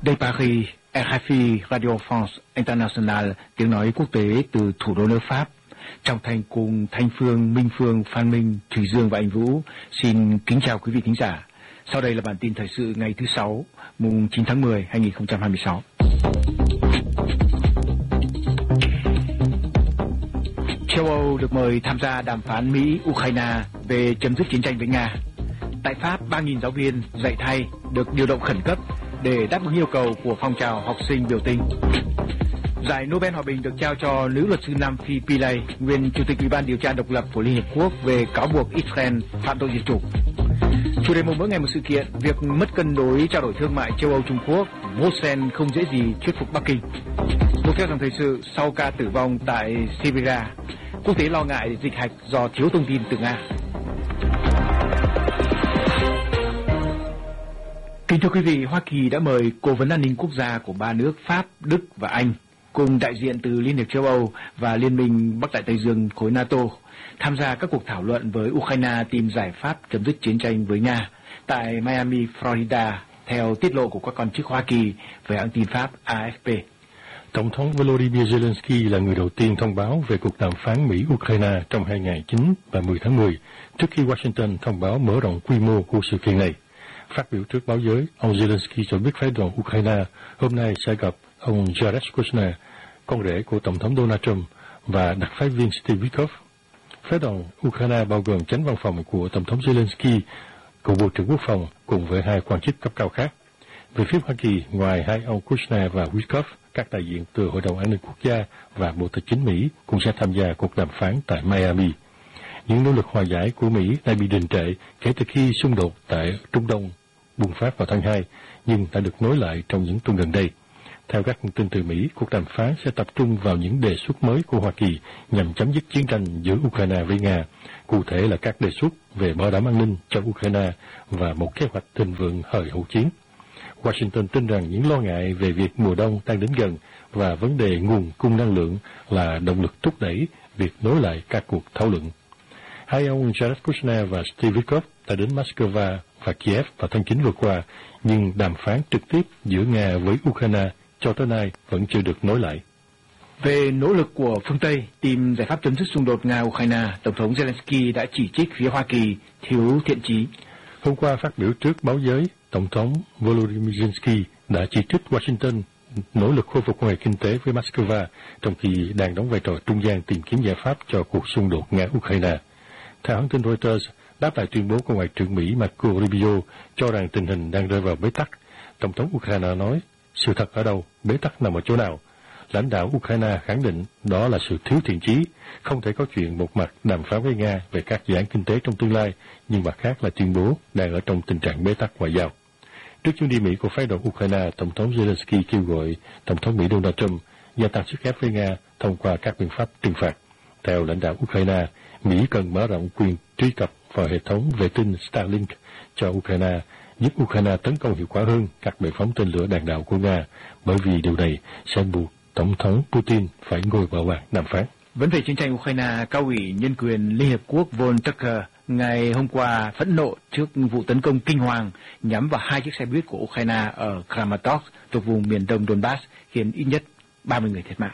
De Paris, RFI Radio France International, tiếng nói quốc tế từ thủ đô nước Pháp. Trong Thành cùng Thanh Phương, Minh Phương, Phan Minh, Thủy Dương và Anh Vũ xin kính chào quý vị thính giả. Sau đây là bản tin thời sự ngày thứ Sáu, mùng 9 tháng 10, 2026. Châu Âu được mời tham gia đàm phán Mỹ-Ukraine về chấm dứt chiến tranh với Nga. Tại Pháp, 3.000 giáo viên dạy thay được điều động khẩn cấp để đáp ứng yêu cầu của phong trào học sinh biểu tình. Giải Nobel Hòa bình được trao cho nữ luật sư Nam Phi Pillay, nguyên chủ tịch Ủy ban điều tra độc lập của Liên Hiệp Quốc về cáo buộc Israel phạm tội diệt chủng. Chủ đề mỗi ngày một sự kiện, việc mất cân đối trao đổi thương mại châu Âu Trung Quốc, Bruxelles không dễ gì thuyết phục Bắc Kinh. Một theo dòng thời sự, sau ca tử vong tại Siberia, quốc tế lo ngại dịch hạch do thiếu thông tin từ Nga. Kính thưa quý vị, Hoa Kỳ đã mời Cố vấn an ninh quốc gia của ba nước Pháp, Đức và Anh cùng đại diện từ Liên hiệp châu Âu và Liên minh Bắc Đại Tây Dương khối NATO tham gia các cuộc thảo luận với Ukraine tìm giải pháp chấm dứt chiến tranh với Nga tại Miami, Florida, theo tiết lộ của các quan chức Hoa Kỳ với hãng tin Pháp AFP. Tổng thống Volodymyr Zelensky là người đầu tiên thông báo về cuộc đàm phán Mỹ-Ukraine trong 2 ngày 9 và 10 tháng 10, trước khi Washington thông báo mở rộng quy mô của sự kiện này. Phát biểu trước báo giới, ông Zelensky cho biết phái đoàn Ukraine hôm nay sẽ gặp ông Jared Kushner, con rể của Tổng thống Donald Trump, và đặc phái viên Steve Witkoff. Phái đoàn Ukraine bao gồm chánh văn phòng của Tổng thống Zelensky, cựu Bộ trưởng Quốc phòng cùng với 2 quan chức cấp cao khác. Về phía Hoa Kỳ, ngoài 2 ông Kushner và Witkoff, các đại diện từ Hội đồng An ninh Quốc gia và Bộ Tài chính Mỹ cũng sẽ tham gia cuộc đàm phán tại Miami. Những nỗ lực hòa giải của Mỹ đã bị đình trệ kể từ khi xung đột tại Trung Đông bùng phát vào tháng 2, nhưng đã được nối lại trong những tuần gần đây. Theo các nguồn tin từ Mỹ, cuộc đàm phán sẽ tập trung vào những đề xuất mới của Hoa Kỳ nhằm chấm dứt chiến tranh giữa Ukraine với Nga, cụ thể là các đề xuất về bảo đảm an ninh cho Ukraine và một kế hoạch thịnh vượng hời hậu chiến. Washington tin rằng những lo ngại về việc mùa đông đang đến gần và vấn đề nguồn cung năng lượng là động lực thúc đẩy việc nối lại các cuộc thảo luận. 2 ông Jared Kushner và Steve Witkoff đã đến Moscow và Kiev vào tháng 9 vừa qua, nhưng đàm phán trực tiếp giữa Nga với Ukraine cho tới nay vẫn chưa được nối lại. Về nỗ lực của phương Tây tìm giải pháp chấm dứt xung đột Nga-Ukraine, Tổng thống Zelensky đã chỉ trích phía Hoa Kỳ thiếu thiện chí. Hôm qua phát biểu trước báo giới, Tổng thống Volodymyr Zelensky đã chỉ trích Washington nỗ lực khôi phục quan hệ kinh tế với Moscow, trong khi đang đóng vai trò trung gian tìm kiếm giải pháp cho cuộc xung đột Nga-Ukraine. Theo hãng tin Reuters, đáp lại tuyên bố của Ngoại trưởng Mỹ Marco Rubio cho rằng tình hình đang rơi vào bế tắc, Tổng thống Ukraine nói, sự thật ở đâu, bế tắc nằm ở chỗ nào? Lãnh đạo Ukraine khẳng định đó là sự thiếu thiện chí, không thể có chuyện một mặt đàm phán với Nga về các dự án kinh tế trong tương lai, nhưng mặt khác là tuyên bố đang ở trong tình trạng bế tắc ngoại giao. Trước chuyến đi Mỹ của phái đoàn Ukraine, Tổng thống Zelensky kêu gọi Tổng thống Mỹ Donald Trump gia tăng sức ép với Nga thông qua các biện pháp trừng phạt. Theo lãnh đạo Ukraine, Mỹ cần mở rộng quyền truy cập vào hệ thống vệ tinh Starlink cho Ukraine, giúp Ukraine tấn công hiệu quả hơn các bệ phóng tên lửa đạn đạo của Nga, bởi vì điều này sẽ buộc Tổng thống Putin phải ngồi vào bàn đàm phán. Vấn đề chiến tranh Ukraine, Cao ủy Nhân quyền Liên Hiệp Quốc Volker ngày hôm qua phẫn nộ trước vụ tấn công kinh hoàng nhắm vào 2 chiếc xe buýt của Ukraine ở Kramatorsk thuộc vùng miền đông Donbass, khiến ít nhất 30 người thiệt mạng.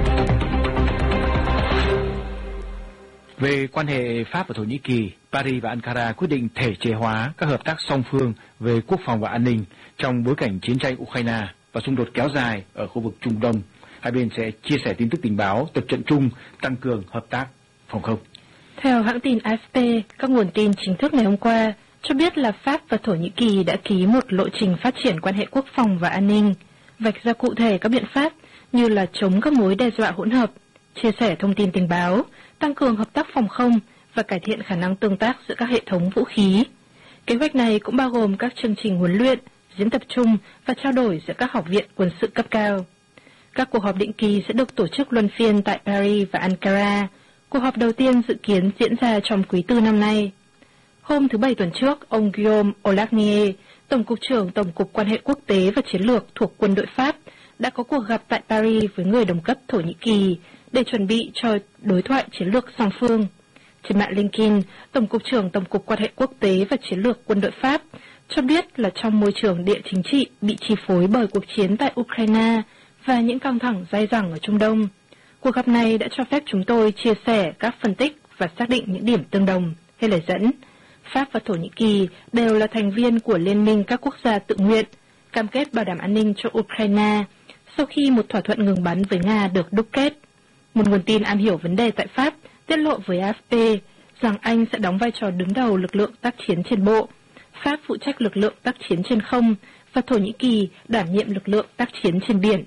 Về quan hệ Pháp và Thổ Nhĩ Kỳ, Paris và Ankara quyết định thể chế hóa các hợp tác song phương về quốc phòng và an ninh trong bối cảnh chiến tranh Ukraine và xung đột kéo dài ở khu vực Trung Đông. Hai bên sẽ chia sẻ tin tức tình báo, tập trận chung, tăng cường hợp tác phòng không. Theo hãng tin AFP, các nguồn tin chính thức ngày hôm qua cho biết là Pháp và Thổ Nhĩ Kỳ đã ký một lộ trình phát triển quan hệ quốc phòng và an ninh, vạch ra cụ thể các biện pháp như là chống các mối đe dọa hỗn hợp, chia sẻ thông tin tình báo, tăng cường hợp tác phòng không và cải thiện khả năng tương tác giữa các hệ thống vũ khí. Kế hoạch này cũng bao gồm các chương trình huấn luyện, diễn tập chung và trao đổi giữa các học viện quân sự cấp cao. Các cuộc họp định kỳ sẽ được tổ chức luân phiên tại Paris và Ankara. Cuộc họp đầu tiên dự kiến diễn ra trong quý tư năm nay. Hôm thứ Bảy tuần trước, ông Guillaume Olagnier, Tổng cục trưởng Tổng cục Quan hệ Quốc tế và Chiến lược thuộc quân đội Pháp, đã có cuộc gặp tại Paris với người đồng cấp Thổ Nhĩ Kỳ để chuẩn bị cho đối thoại chiến lược song phương. Trên mạng LinkedIn, Tổng cục trưởng Tổng cục Quan hệ Quốc tế và Chiến lược quân đội Pháp cho biết là trong môi trường địa chính trị bị chi phối bởi cuộc chiến tại Ukraine và những căng thẳng dai dẳng ở Trung Đông. Cuộc gặp này đã cho phép chúng tôi chia sẻ các phân tích và xác định những điểm tương đồng hay lời dẫn. Pháp và Thổ Nhĩ Kỳ đều là thành viên của Liên minh các quốc gia tự nguyện, cam kết bảo đảm an ninh cho Ukraine sau khi một thỏa thuận ngừng bắn với Nga được đúc kết. Một nguồn tin am hiểu vấn đề tại Pháp tiết lộ với AFP rằng Anh sẽ đóng vai trò đứng đầu lực lượng tác chiến trên bộ, Pháp phụ trách lực lượng tác chiến trên không và Thổ Nhĩ Kỳ đảm nhiệm lực lượng tác chiến trên biển.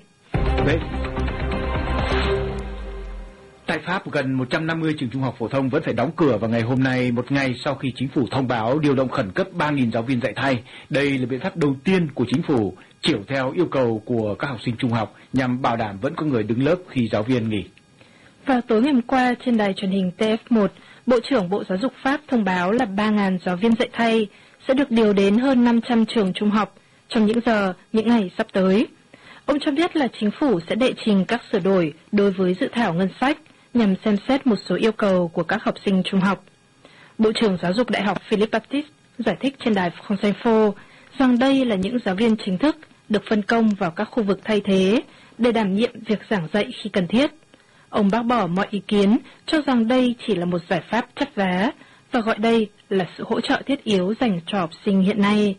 Tại Pháp, gần 150 trường trung học phổ thông vẫn phải đóng cửa vào ngày hôm nay, một ngày sau khi chính phủ thông báo điều động khẩn cấp 3.000 giáo viên dạy thay. Đây là biện pháp đầu tiên của chính phủ chiều theo yêu cầu của các học sinh trung học nhằm bảo đảm vẫn có người đứng lớp khi giáo viên nghỉ. Vào tối ngày hôm qua, trên đài truyền hình TF1, Bộ trưởng Bộ Giáo dục Pháp thông báo là 3.000 giáo viên dạy thay sẽ được điều đến hơn 500 trường trung học trong những ngày sắp tới. Ông cho biết là chính phủ sẽ đệ trình các sửa đổi đối với dự thảo ngân sách nhằm xem xét một số yêu cầu của các học sinh trung học. Bộ trưởng Giáo dục Đại học Philippe Baptiste giải thích trên đài France Info rằng đây là những giáo viên chính thức được phân công vào các khu vực thay thế để đảm nhiệm việc giảng dạy khi cần thiết. Ông bác bỏ mọi ý kiến cho rằng đây chỉ là một giải pháp chắt vá và gọi đây là sự hỗ trợ thiết yếu dành cho học sinh hiện nay.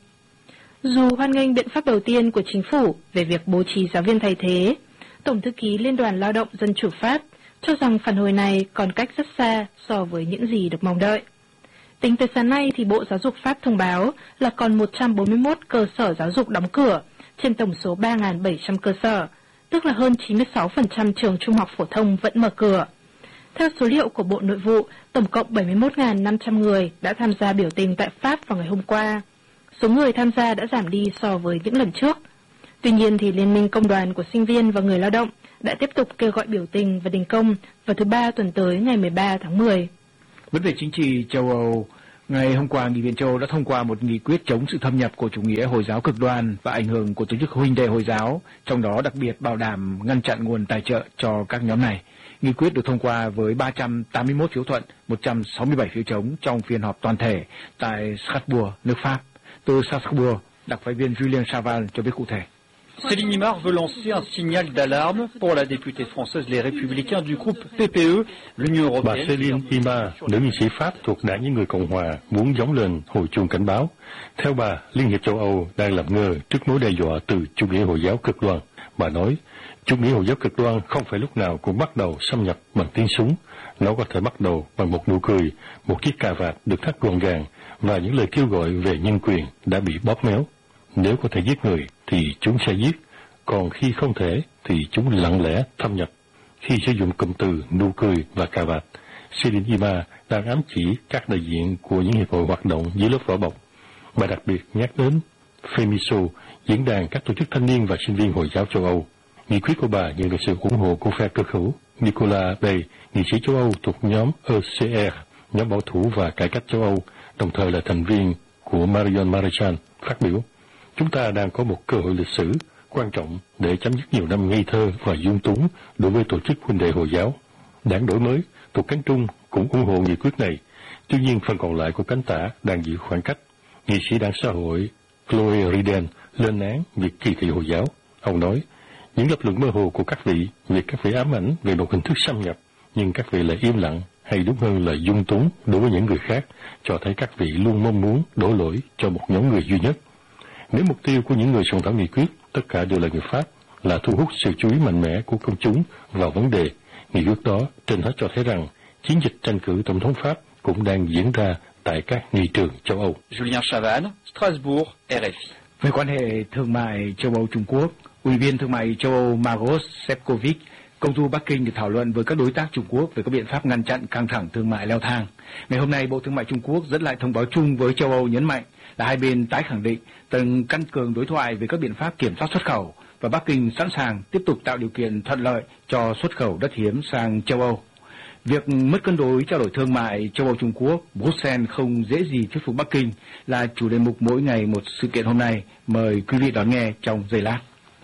Dù hoan nghênh biện pháp đầu tiên của chính phủ về việc bố trí giáo viên thay thế, Tổng thư ký Liên đoàn Lao động Dân chủ Pháp cho rằng phản hồi này còn cách rất xa so với những gì được mong đợi. Tính tới sáng nay thì Bộ Giáo dục Pháp thông báo là còn 141 cơ sở giáo dục đóng cửa trên tổng số 3.700 cơ sở, tức là hơn 96% trường trung học phổ thông vẫn mở cửa. Theo số liệu của Bộ Nội vụ, tổng cộng 71.500 người đã tham gia biểu tình tại Pháp vào ngày hôm qua. Số người tham gia đã giảm đi so với những lần trước. Tuy nhiên thì Liên minh Công đoàn của sinh viên và người lao động đã tiếp tục kêu gọi biểu tình và đình công vào thứ Ba tuần tới ngày 13 tháng 10. Vấn đề chính trị châu Âu, ngày hôm qua Nghị viện châu Âu đã thông qua một nghị quyết chống sự thâm nhập của chủ nghĩa Hồi giáo cực đoan và ảnh hưởng của tổ chức huynh đệ Hồi giáo, trong đó đặc biệt bảo đảm ngăn chặn nguồn tài trợ cho các nhóm này. Nghị quyết được thông qua với 381 phiếu thuận, 167 phiếu chống trong phiên họp toàn thể tại Strasbourg, nước Pháp. Từ Strasbourg, đặc phái viên Julien Chaval cho biết cụ thể. Céline Imar veut lancer un signal d'alarme pour la députée française Les Républicains du groupe PPE, l'Union européenne. Bà Céline Imar, nữ nghị sĩ Pháp thuộc đảng những người Cộng hòa, muốn gióng lên hồi chuông cảnh báo. Theo bà, Liên hiệp châu Âu đang làm ngơ trước mối đe dọa từ chủ nghĩa Hồi giáo cực đoan. Bà nói, chủ nghĩa Hồi giáo cực đoan không phải lúc nào cũng bắt đầu xâm nhập bằng tiếng súng. Nó có thể bắt đầu bằng một nụ cười, một chiếc cà vạt được thắt gọn gàng và những lời kêu gọi về nhân quyền đã bị bóp méo. Nếu có thể giết người thì chúng sẽ giết, còn khi không thể thì chúng lặng lẽ thâm nhập. Khi sử dụng cụm từ nụ cười và cà vạt, Céline Imar đang ám chỉ các đại diện của những hiệp hội hoạt động dưới lớp vỏ bọc. Bà đặc biệt nhắc đến FEMISO, diễn đàn các tổ chức thanh niên và sinh viên Hồi giáo châu Âu. Nghị quyết của bà nhận được sự ủng hộ của phe cực hữu Nicolas Bay, nghị sĩ châu Âu thuộc nhóm ECR, nhóm bảo thủ và cải cách châu Âu, đồng thời là thành viên của Marion Maréchal, phát biểu. Chúng ta đang có một cơ hội lịch sử quan trọng để chấm dứt nhiều năm ngây thơ và dung túng đối với tổ chức huynh đệ Hồi giáo. Đảng Đổi Mới thuộc cánh Trung cũng ủng hộ nghị quyết này. Tuy nhiên, phần còn lại của cánh tả đang giữ khoảng cách. Nghị sĩ đảng xã hội Chloé Riden lên án việc kỳ thị Hồi giáo. Ông nói, những lập luận mơ hồ của các vị, việc các vị ám ảnh về một hình thức xâm nhập, nhưng các vị lại im lặng, hay đúng hơn là dung túng đối với những người khác, cho thấy các vị luôn mong muốn đổ lỗi cho một nhóm người duy nhất. Nếu mục tiêu của những người soạn thảo nghị quyết, tất cả đều là người Pháp, là thu hút sự chú ý mạnh mẽ của công chúng vào vấn đề, nghị quyết đó trên hết cho thấy rằng chiến dịch tranh cử tổng thống Pháp cũng đang diễn ra tại các nghị trường châu Âu. Julien Chaval, Strasbourg, RFI. Về quan hệ thương mại châu Âu-Trung Quốc, Ủy viên thương mại châu Âu Maros Sefcovic công du Bắc Kinh để thảo luận với các đối tác Trung Quốc về các biện pháp ngăn chặn căng thẳng thương mại leo thang. Ngày hôm nay, Bộ Thương mại Trung Quốc dẫn lại thông báo chung với châu Âu nhấn mạnh là hai bên tái khẳng định cần tăng cường đối thoại về các biện pháp kiểm soát xuất khẩu và Bắc Kinh sẵn sàng tiếp tục tạo điều kiện thuận lợi cho xuất khẩu đất hiếm sang châu Âu. Việc mất cân đối trao đổi thương mại châu Âu-Trung Quốc, Bruxelles không dễ gì thuyết phục Bắc Kinh là chủ đề mục mỗi ngày một sự kiện hôm nay. Mời quý vị đón nghe trong giây lát.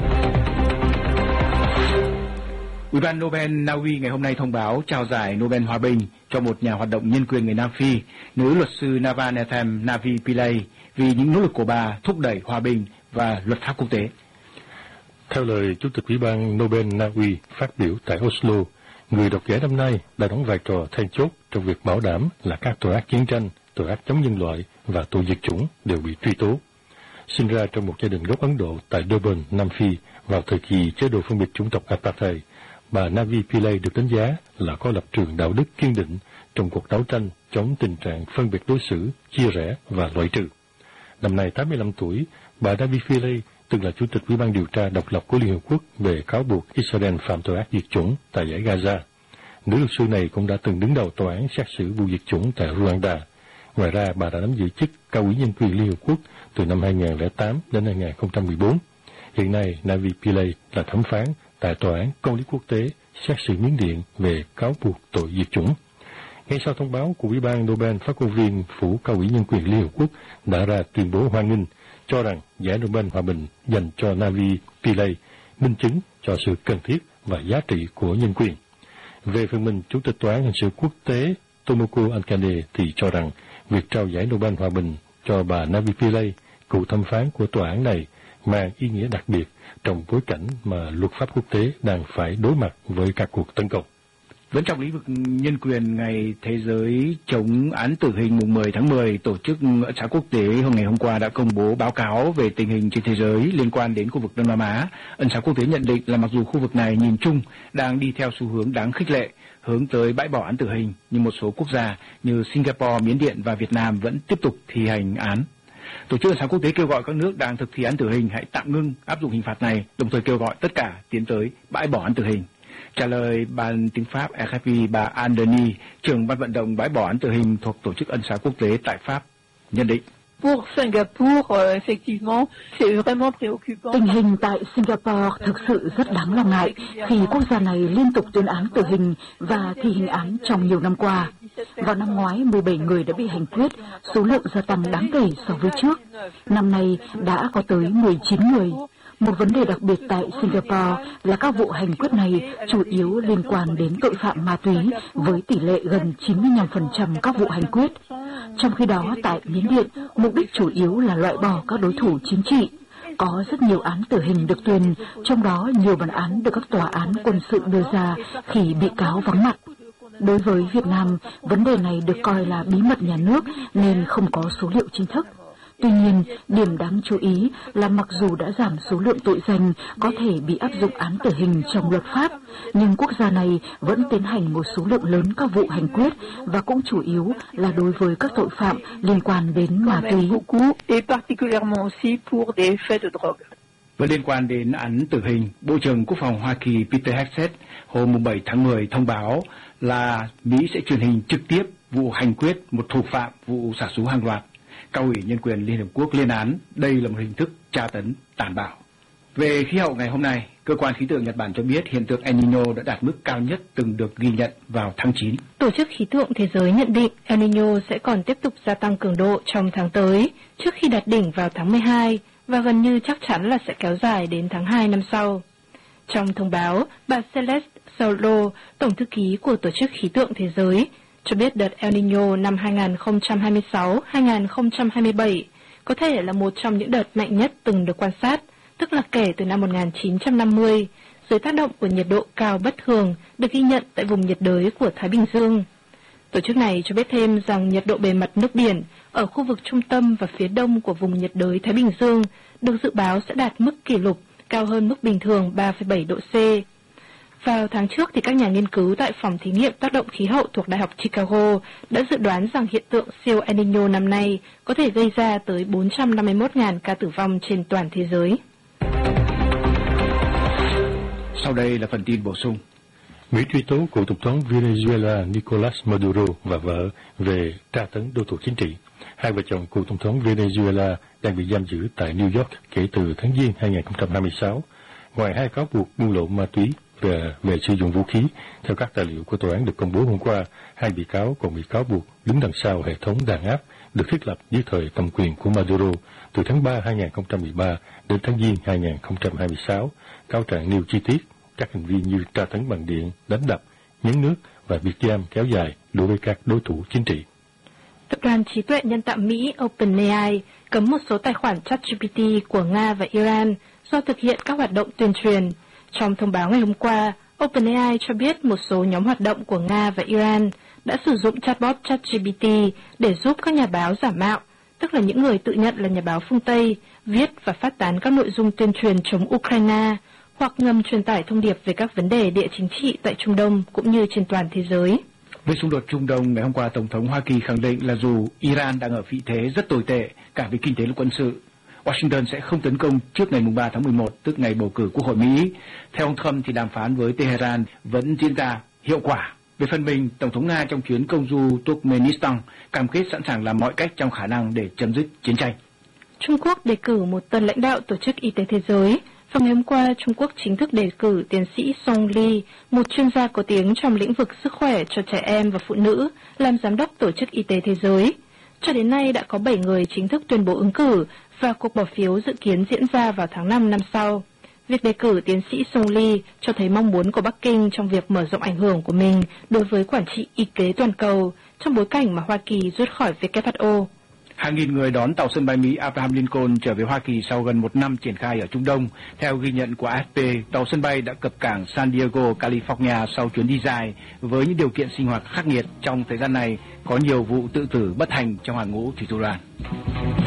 Ủy ban Nobel Na Uy ngày hôm nay thông báo trao giải Nobel Hòa bình cho một nhà hoạt động nhân quyền người Nam Phi, nữ luật sư Nava Nethem Navi Pillay, vì những nỗ lực của bà thúc đẩy hòa bình và luật pháp quốc tế. Theo lời Chủ tịch Ủy ban Nobel Na Uy phát biểu tại Oslo, người đoạt giải năm nay đã đóng vai trò then chốt trong việc bảo đảm là các tội ác chiến tranh, tội ác chống nhân loại và tội diệt chủng đều bị truy tố. Sinh ra trong một gia đình gốc Ấn Độ tại Durban, Nam Phi vào thời kỳ chế độ phân biệt chủng tộc apartheid, bà Navi Pillay được đánh giá là có lập trường đạo đức kiên định trong cuộc đấu tranh chống tình trạng phân biệt đối xử, chia rẽ và loại trừ. Năm nay 85 tuổi, bà Navi Pillay từng là Chủ tịch Ủy ban điều tra độc lập của Liên Hợp Quốc về cáo buộc Israel phạm tội ác diệt chủng tại dải Gaza. Nữ luật sư này cũng đã từng đứng đầu tòa án xét xử vụ diệt chủng tại Rwanda. Ngoài ra, bà đã nắm giữ chức cao ủy nhân quyền Liên Hợp Quốc từ năm 2008 đến 2014. Hiện nay, Navi Pillay là thẩm phán tại Tòa án Công lý Quốc tế xét xử Miến Điện về cáo buộc tội diệt chủng. Ngay sau thông báo của Ủy ban Nobel, phát ngôn viên phủ cao ủy nhân quyền Liên Hợp Quốc đã ra tuyên bố hoan nghênh, cho rằng giải Nobel Hòa bình dành cho Navi Pillay minh chứng cho sự cần thiết và giá trị của nhân quyền. Về phần mình, Chủ tịch Tòa án Hình sự Quốc tế Tomoko Ankade thì cho rằng việc trao giải Nobel Hòa bình cho bà Navi Pillay, cựu thẩm phán của tòa án này, mang ý nghĩa đặc biệt trong bối cảnh mà luật pháp quốc tế đang phải đối mặt với các cuộc tấn công. Vẫn trong lĩnh vực nhân quyền, Ngày Thế giới chống án tử hình mùng 10 tháng 10, Tổ chức Ân xá Quốc tế ngày hôm qua đã công bố báo cáo về tình hình trên thế giới liên quan đến khu vực Đông Nam Á. Ân xá Quốc tế nhận định là mặc dù khu vực này nhìn chung đang đi theo xu hướng đáng khích lệ, hướng tới bãi bỏ án tử hình, nhưng một số quốc gia như Singapore, Miến Điện và Việt Nam vẫn tiếp tục thi hành án. Tổ chức Ân xá Quốc tế kêu gọi các nước đang thực thi án tử hình hãy tạm ngưng áp dụng hình phạt này, đồng thời kêu gọi tất cả tiến tới bãi bỏ án tử hình. Trả lời ban tiếng Pháp RFI, bà Anne Denis, trưởng ban vận động bãi bỏ án tử hình thuộc Tổ chức Ân xá Quốc tế tại Pháp, nhận định. Pour Singapour, effectivement, c'est vraiment préoccupant. Tình hình tại Singapore thực sự rất đáng lo ngại khi quốc gia này liên tục tuyên án tử hình và thi hành án trong nhiều năm qua. Vào năm ngoái, 17 người đã bị hành quyết, số lượng gia tăng đáng kể so với trước. Năm nay đã có tới 19 người. Một vấn đề đặc biệt tại Singapore là các vụ hành quyết này chủ yếu liên quan đến tội phạm ma túy với tỷ lệ gần 95% các vụ hành quyết. Trong khi đó, tại Miến Điện, mục đích chủ yếu là loại bỏ các đối thủ chính trị. Có rất nhiều án tử hình được tuyên, trong đó nhiều bản án được các tòa án quân sự đưa ra khi bị cáo vắng mặt. Đối với Việt Nam, vấn đề này được coi là bí mật nhà nước nên không có số liệu chính thức. Tuy nhiên, điểm đáng chú ý là mặc dù đã giảm số lượng tội danh có thể bị áp dụng án tử hình trong luật pháp, nhưng quốc gia này vẫn tiến hành một số lượng lớn các vụ hành quyết và cũng chủ yếu là đối với các tội phạm liên quan đến ma túy. Với liên quan đến án tử hình, Bộ trưởng Quốc phòng Hoa Kỳ Peter Hegseth hôm 7 tháng 10 thông báo là Mỹ sẽ truyền hình trực tiếp vụ hành quyết một thủ phạm vụ xả súng hàng loạt. Cao ủy Nhân quyền Liên Hợp Quốc lên án đây là một hình thức tra tấn tàn bạo. Về khí hậu ngày hôm nay, Cơ quan khí tượng Nhật Bản cho biết hiện tượng El Nino đã đạt mức cao nhất từng được ghi nhận vào tháng 9. Tổ chức Khí tượng Thế giới nhận định El Nino sẽ còn tiếp tục gia tăng cường độ trong tháng tới, trước khi đạt đỉnh vào tháng 12, và gần như chắc chắn là sẽ kéo dài đến tháng 2 năm sau. Trong thông báo, bà Celeste Saulo, Tổng thư ký của Tổ chức Khí tượng Thế giới, cho biết đợt El Nino năm 2026-2027 có thể là một trong những đợt mạnh nhất từng được quan sát, tức là kể từ năm 1950, dưới tác động của nhiệt độ cao bất thường được ghi nhận tại vùng nhiệt đới của Thái Bình Dương. Tổ chức này cho biết thêm rằng nhiệt độ bề mặt nước biển ở khu vực trung tâm và phía đông của vùng nhiệt đới Thái Bình Dương được dự báo sẽ đạt mức kỷ lục cao hơn mức bình thường 3,7 độ C. Vào tháng trước, thì các nhà nghiên cứu tại phòng thí nghiệm tác động khí hậu thuộc Đại học Chicago đã dự đoán rằng hiện tượng siêu El Nino năm nay có thể gây ra tới 451.000 ca tử vong trên toàn thế giới. Sau đây là phần tin bổ sung. Mỹ truy tố cựu tổng thống Venezuela Nicolas Maduro và vợ về tra tấn đối thủ chính trị. Hai vợ chồng cựu tổng thống Venezuela đang bị giam giữ tại New York kể từ tháng Giêng 2026. Ngoài hai cáo buộc buôn lậu ma túy về sử dụng vũ khí, theo các tài liệu của tòa án được công bố hôm qua, hai bị cáo còn bị cáo buộc đứng đằng sau hệ thống đàn áp được thiết lập dưới thời cầm quyền của Maduro từ tháng 3 2013 đến tháng Giêng 2026. Cáo trạng nêu chi tiết các hành vi như tra tấn bằng điện, đánh đập, nhấn nước và biệt giam kéo dài đối với các đối thủ chính trị. Tập đoàn trí tuệ nhân tạo Mỹ OpenAI cấm một số tài khoản ChatGPT của Nga và Iran do thực hiện các hoạt động tuyên truyền. Trong thông báo ngày hôm qua, OpenAI cho biết một số nhóm hoạt động của Nga và Iran đã sử dụng chatbot ChatGPT để giúp các nhà báo giả mạo, tức là những người tự nhận là nhà báo phương Tây, viết và phát tán các nội dung tuyên truyền chống Ukraine hoặc ngầm truyền tải thông điệp về các vấn đề địa chính trị tại Trung Đông cũng như trên toàn thế giới. Về xung đột Trung Đông, ngày hôm qua Tổng thống Hoa Kỳ khẳng định là dù Iran đang ở vị thế rất tồi tệ cả về kinh tế lẫn quân sự, Washington sẽ không tấn công trước ngày 3 tháng 11, tức ngày bầu cử Quốc hội Mỹ. Theo ông Trump thì đàm phán với Tehran vẫn diễn ra hiệu quả. Về phần mình, Tổng thống Nga trong chuyến công du Turkmenistan cam kết sẵn sàng làm mọi cách trong khả năng để chấm dứt chiến tranh. Trung Quốc đề cử một tân lãnh đạo Tổ chức Y tế Thế giới. Vào ngày hôm qua, Trung Quốc chính thức đề cử tiến sĩ Song Li, một chuyên gia có tiếng trong lĩnh vực sức khỏe cho trẻ em và phụ nữ, làm giám đốc Tổ chức Y tế Thế giới. Cho đến nay đã có 7 người chính thức tuyên bố ứng cử và cuộc bỏ phiếu dự kiến diễn ra vào tháng 5 năm sau. Việc đề cử tiến sĩ Song Li cho thấy mong muốn của Bắc Kinh trong việc mở rộng ảnh hưởng của mình đối với quản trị y tế toàn cầu trong bối cảnh mà Hoa Kỳ rút khỏi WHO. Hàng nghìn người đón tàu sân bay Mỹ Abraham Lincoln trở về Hoa Kỳ sau gần một năm triển khai ở Trung Đông. Theo ghi nhận của AFP, tàu sân bay đã cập cảng San Diego, California sau chuyến đi dài với những điều kiện sinh hoạt khắc nghiệt. Trong thời gian này, có nhiều vụ tự tử bất thành trong hàng ngũ thủy thủ đoàn.